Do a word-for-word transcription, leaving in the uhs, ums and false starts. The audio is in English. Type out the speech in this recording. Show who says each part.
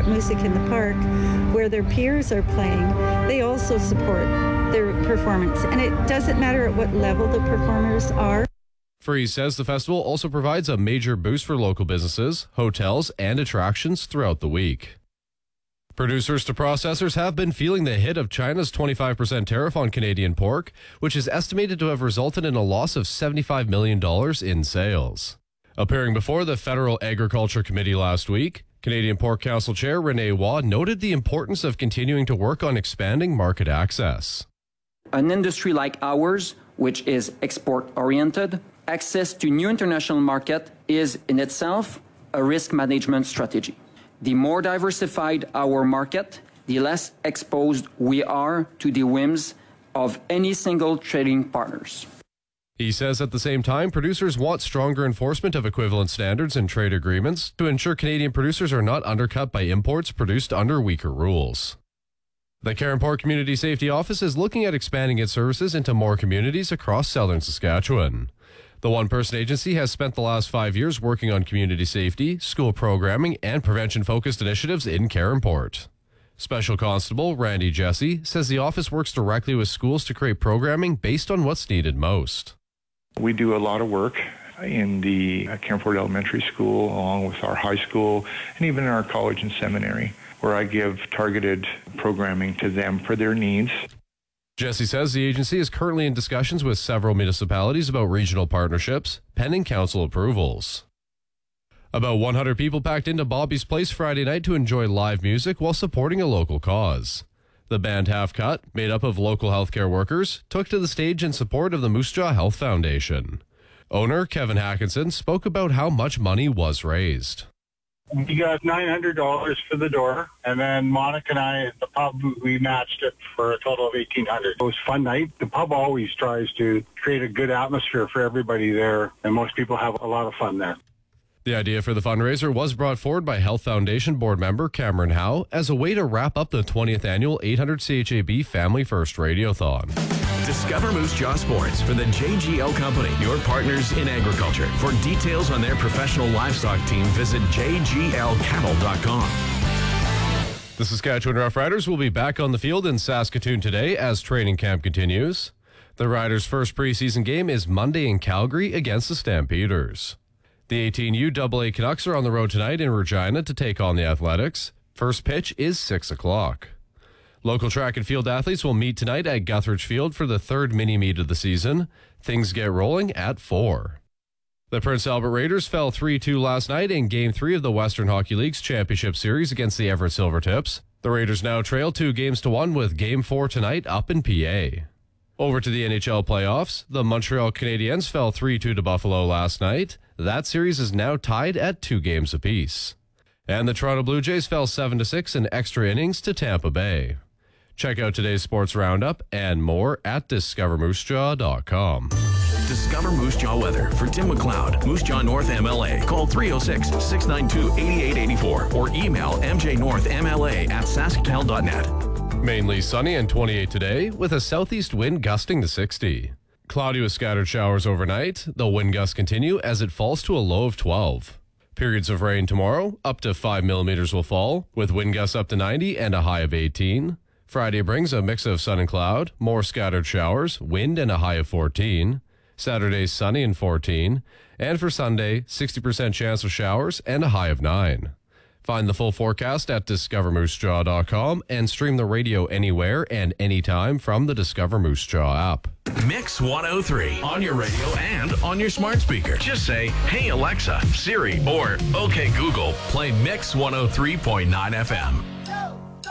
Speaker 1: at Music in the Park, where their peers are playing, they also support their performance. And it doesn't matter at what level the performers are.
Speaker 2: Freeze says the festival also provides a major boost for local businesses, hotels, and attractions throughout the week. Producers to processors have been feeling the hit of China's twenty-five percent tariff on Canadian pork, which is estimated to have resulted in a loss of seventy-five million dollars in sales. Appearing before the Federal Agriculture Committee last week, Canadian Pork Council Chair Renee Waugh noted the importance of continuing to work on expanding market access.
Speaker 3: An industry like ours, which is export-oriented, access to new international market is in itself a risk management strategy. The more diversified our market, the less exposed we are to the whims of any single trading partners.
Speaker 2: He says at the same time, producers want stronger enforcement of equivalent standards in trade agreements to ensure Canadian producers are not undercut by imports produced under weaker rules. The Caron Port Community Safety Office is looking at expanding its services into more communities across southern Saskatchewan. The one-person agency has spent the last five years working on community safety, school programming, and prevention-focused initiatives in Caron Port. Special Constable Randy Jesse says the office works directly with schools to create programming based on what's needed most.
Speaker 4: We do a lot of work in the Caron Port Elementary School, along with our high school, and even in our college and seminary, where I give targeted programming to them for their needs.
Speaker 2: Jesse says the agency is currently in discussions with several municipalities about regional partnerships, pending council approvals. About one hundred people packed into Bobby's Place Friday night to enjoy live music while supporting a local cause. The band Half Cut, made up of local healthcare workers, took to the stage in support of the Moose Jaw Health Foundation. Owner Kevin Hackinson spoke about how much money was raised.
Speaker 5: We got nine hundred dollars for the door, and then Monica and I at the pub, we matched it for a total of eighteen hundred dollars. It was a fun night. The pub always tries to create a good atmosphere for everybody there, and most people have a lot of fun there.
Speaker 2: The idea for the fundraiser was brought forward by Health Foundation board member Cameron Howe as a way to wrap up the twentieth annual eight hundred C H A B Family First Radiothon.
Speaker 6: Discover Moose Jaw Sports for the J G L Company, your partners in agriculture. For details on their professional livestock team, visit j g l cattle dot com.
Speaker 2: The Saskatchewan Roughriders will be back on the field in Saskatoon today as training camp continues. The Riders' first preseason game is Monday in Calgary against the Stampeders. The eighteen U double A Canucks are on the road tonight in Regina to take on the Athletics. First pitch is six o'clock. Local track and field athletes will meet tonight at Guthridge Field for the third mini-meet of the season. Things get rolling at four. The Prince Albert Raiders fell three two last night in Game three of the Western Hockey League's Championship Series against the Everett Silvertips. The Raiders now trail two games to one with Game four tonight up in P A. Over to the N H L playoffs, the Montreal Canadiens fell three two to Buffalo last night. That series is now tied at two games apiece. And the Toronto Blue Jays fell seven to six in extra innings to Tampa Bay. Check out today's sports roundup and more at discover moose jaw dot com.
Speaker 6: Discover Moose Jaw weather for Tim McLeod, Moose Jaw North M L A. Call three oh six, six nine two, eight eight eight four or email m j north m l a at sasktel dot net.
Speaker 2: Mainly sunny and twenty-eight today with a southeast wind gusting to sixty. Cloudy with scattered showers overnight. The wind gusts continue as it falls to a low of twelve. Periods of rain tomorrow, up to five millimeters will fall, with wind gusts up to ninety and a high of eighteen. Friday brings a mix of sun and cloud, more scattered showers, wind and a high of fourteen. Saturday sunny and fourteen. And for Sunday, sixty percent chance of showers and a high of nine. Find the full forecast at discover moose jaw dot com and stream the radio anywhere and anytime from the Discover Moose Jaw app.
Speaker 6: Mix one oh three on your radio and on your smart speaker. Just say, hey Alexa, Siri, or okay Google, play Mix one oh three point nine F M.